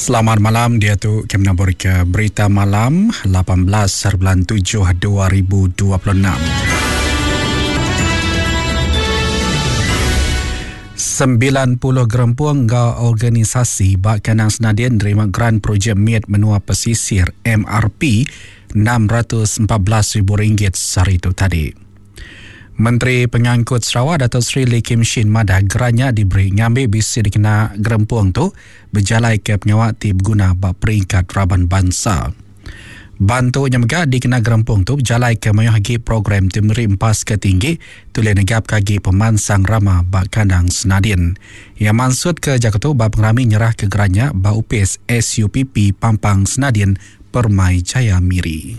Selamat malam, dia tu kami nak beri ke berita malam 18/7/2026. 90 gerempuang organisasi bak kanang senadian nerima grant projek MIT menua pesisir MRP RM614,000 sehari itu tadi. Menteri Pengangkut Sarawak Datuk Seri Lee Kim Shin madah geranya diberi ngambil bisi dikena gerempuang tu berjalai ke penyawak ti berguna bak peringkat Raban Bangsa. Bantuknya megah dikena gerempuang tu berjalai ke mayuhagi program timeri empas ke tinggi tulis negap kagi pemansang ramah bak kandang senadin. Yang maksud ke Jakarta bak pengrami nyerah ke geranya bak upis SUPP Pampang Senadin Permai Jaya Miri.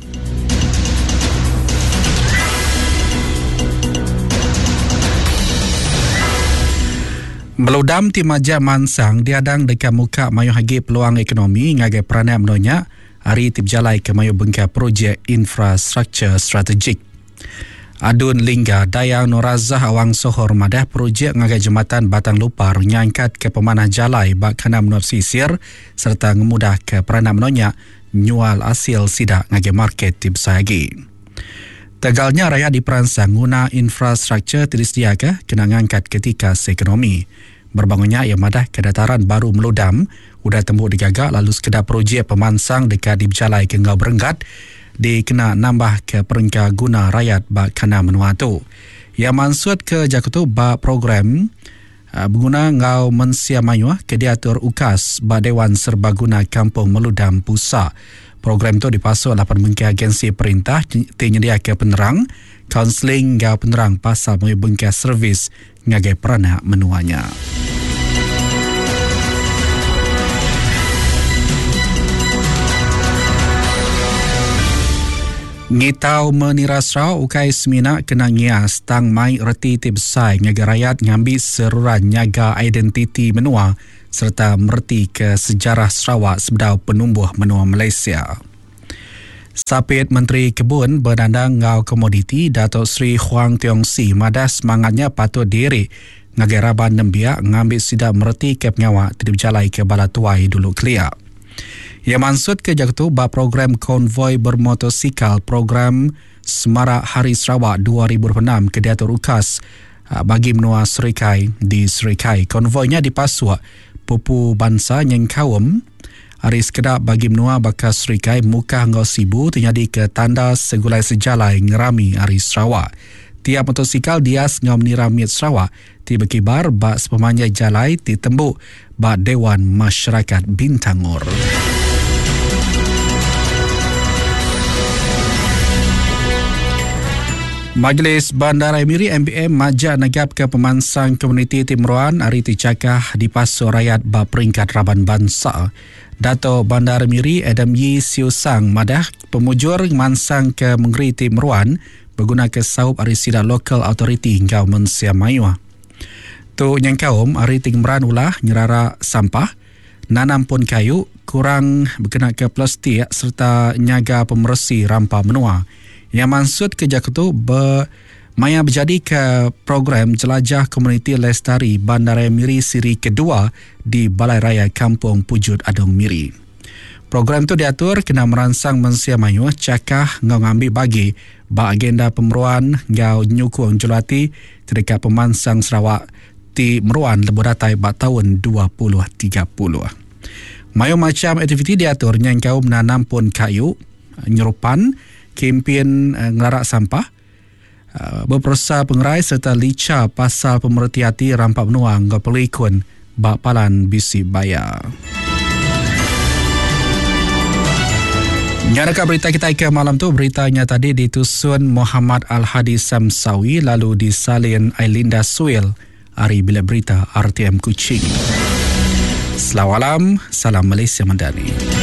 Meludam tim majak mansang diadang dekat muka mayu hagi peluang ekonomi ngagai peranan menonyak hari tip jalai ke mayu bengkai projek infrastruktur strategik. Adun Lingga Dayang Norazah Awang Sohor madah projek ngagai jembatan Batang Lupar nyangkat ke pemanah jalai bak kana menua pesisir serta ngemudah ke peranan menonyak nyual hasil sidak ngagai market tip sayagi. Tegalnya rakyat diperansang guna infrastruktur tersedia ke kena ngangkat ketika ekonomi. Berbangunnya ia madah kedataran baru meludam, udah tembuk digagak lalu sekedar projek pemansang dekat di berjalai ke ngau berenggat, dikena nambah ke peringkat guna rakyat bak kana menua tu. Ia maksud ke Jakarta bak program berguna ngau mensia mayuah ke diatur UKAS bak Dewan Serbaguna Kampung Meludam Pusat. Program itu dipasuk 8 bengkai agensi perintah tinyedia ke penerang, kaunseling ngau penerang pasal mayu bengkai servis ngagai peranak menuanya. Ngitau menira Sarawak ukai semina kena ngias tang mai reti tibsai ngagai rakyat ngambil seruran nyaga identiti menua serta merti ke sejarah Sarawak sebedau penumbuh menua Malaysia. Sapit Menteri Kebun berdandang ngau komoditi Datuk Seri Huang Tiong Si madah semangatnya patut diri ngagai raban nembiak ngambil sidak merti ke penyawak tidak berjalai ke Balatuai dulu kelia. Ia maksud ke Jakarta bak program konvoi bermotosikal program Semarak Hari Sarawak 2026 ke diatur UKAS bagi menua Serikai di Serikai. Konvoinya dipasuk Pupu Bangsa Nyeng Kawum hari sekedar bagi menua bakas Serikai muka ngau sibu terjadi ke tanda segulai sejalai ngerami Hari Sarawak. Tiap motosikal dias ngau menira miat Sarawak tiba kibar bak sepemanjai jalai ditembuk bak Dewan Masyarakat Bintangor. Majlis Bandaraya Miri MBM majak negap ke pemansang komuniti Timruan hari dicakah di pasur rakyat bak peringkat Raban Bangsa. Dato' Bandaraya Miri Adam Yi Siu Sang madah pemujur mansang ke Menggeri Timruan berguna ke saup hari sidak Local Authority hingga Mensia Mayuah. Tu yang kaum hari tingmeran ulah nyerara sampah, nanam pun kayu, kurang berkena ke plastik serta nyaga pemersi rampa menua. Yang maksud ke Jakarta maya berjadi ke program jelajah komuniti lestari Bandaraya Miri siri kedua di Balai Raya Kampung Pujut Adong Miri. Program itu diatur kena meransang mensia mayuh cakah ngau ngambil bagi bak agenda pemeruan ngau nyukung julati terdekat pemansang Sarawak ti meruan leburatai bak tahun 2030. Mayu macam aktiviti diatur yang kau menanam pun kayu, nyerupan, kempen ngelarak sampah, berpersa pengerai serta lica pasal pemerhati hati rampak menuang ke pelikun bak palan bisi baya. Nyadakah berita kita ke malam tu? Beritanya tadi ditusun Muhammad Al-Hadi Samsawi lalu disalin Ailinda Suil hari bila berita RTM Kuching. Selamat malam, salam Malaysia Madani.